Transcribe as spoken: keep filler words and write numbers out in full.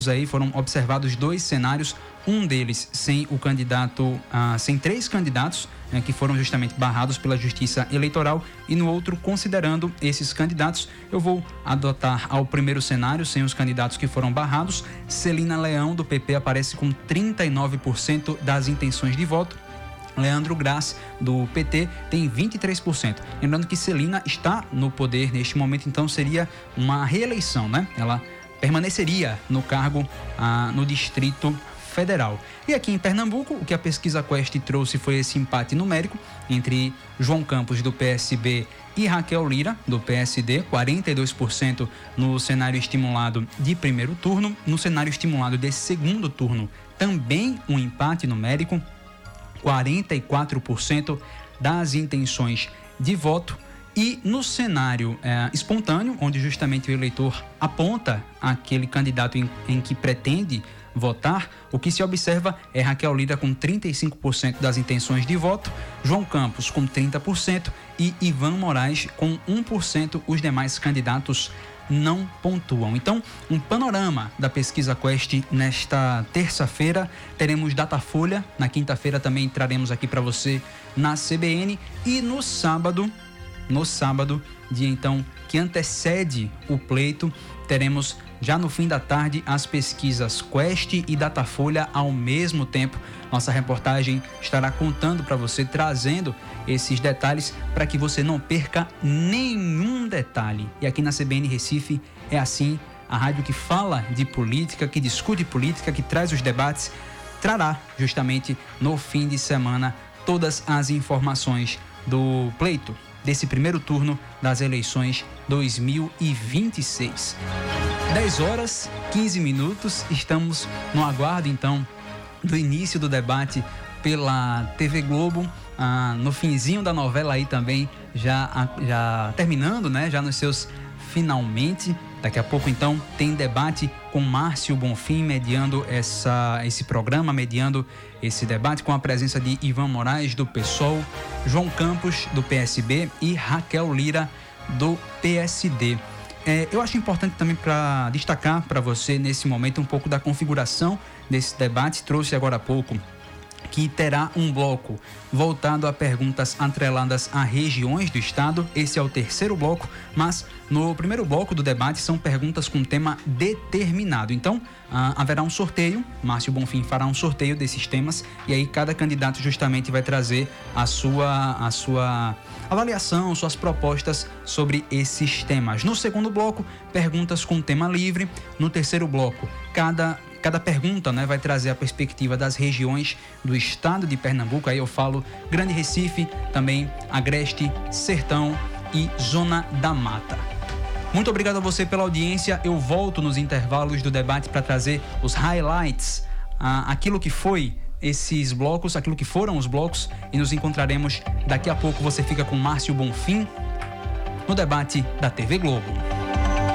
aí foram observados dois cenários, um deles sem o candidato, ah, sem três candidatos, né, que foram justamente barrados pela Justiça Eleitoral, e no outro, considerando esses candidatos, eu vou adotar ao primeiro cenário, sem os candidatos que foram barrados. Celina Leão, do P P, aparece com trinta e nove por cento das intenções de voto. Leandro Graz, do P T, tem vinte e três por cento. Lembrando que Celina está no poder neste momento, então seria uma reeleição, né? Ela permaneceria no cargo ah, no Distrito Federal. E aqui em Pernambuco, o que a pesquisa Quest trouxe foi esse empate numérico entre João Campos, do P S B, e Raquel Lira, do P S D, quarenta e dois por cento no cenário estimulado de primeiro turno. No cenário estimulado de segundo turno, também um empate numérico, quarenta e quatro por cento das intenções de voto. E no cenário é, espontâneo, onde justamente o eleitor aponta aquele candidato em, em que pretende votar, o que se observa é Raquel Lira com trinta e cinco por cento das intenções de voto, João Campos com trinta por cento e Ivan Moraes com um por cento. Os demais candidatos não pontuam. Então, um panorama da pesquisa Quest nesta terça-feira. Teremos Datafolha, na quinta-feira também traremos aqui para você na C B N, e no sábado, no sábado, dia então que antecede o pleito, teremos já no fim da tarde as pesquisas Quest e Datafolha ao mesmo tempo. Nossa reportagem estará contando para você, trazendo esses detalhes para que você não perca nenhum detalhe. E aqui na C B N Recife é assim, a rádio que fala de política, que discute política, que traz os debates, trará justamente no fim de semana todas as informações do pleito desse primeiro turno das eleições dois mil e vinte e seis. dez horas, quinze minutos, estamos no aguardo então do início do debate pela T V Globo, ah, no finzinho da novela aí também, já, já terminando, né, já nos seus finalmente. Daqui a pouco então tem debate com Márcio Bonfim mediando essa, esse programa, mediando esse debate, com a presença de Ivan Moraes, do PSOL, João Campos, do P S B, e Raquel Lira, do P S D. É, eu acho importante também para destacar para você nesse momento um pouco da configuração desse debate. Trouxe agora há pouco que terá um bloco voltado a perguntas atreladas a regiões do estado. Esse é o terceiro bloco, mas no primeiro bloco do debate são perguntas com tema determinado. Então, ah, haverá um sorteio, Márcio Bonfim fará um sorteio desses temas, e aí cada candidato justamente vai trazer a sua, a sua avaliação, suas propostas sobre esses temas. No segundo bloco, perguntas com tema livre. No terceiro bloco, cada Cada pergunta, né, vai trazer a perspectiva das regiões do estado de Pernambuco. Aí eu falo Grande Recife, também Agreste, Sertão e Zona da Mata. Muito obrigado a você pela audiência. Eu volto nos intervalos do debate para trazer os highlights, ah, aquilo que foi esses blocos, aquilo que foram os blocos, e nos encontraremos daqui a pouco. Você fica com Márcio Bonfim no debate da T V Globo.